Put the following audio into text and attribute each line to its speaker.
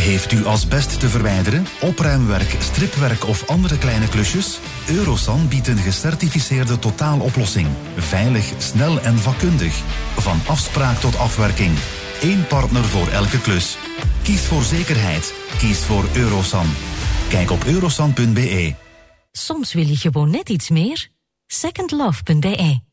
Speaker 1: Heeft u asbest te verwijderen, opruimwerk, stripwerk of andere kleine klusjes? Eurosan biedt een gecertificeerde totaaloplossing. Veilig, snel en vakkundig. Van afspraak tot afwerking. 1 partner voor elke klus. Kies voor zekerheid. Kies voor Eurosan. Kijk op eurosan.be.
Speaker 2: Soms wil je gewoon net iets meer. Secondlove.be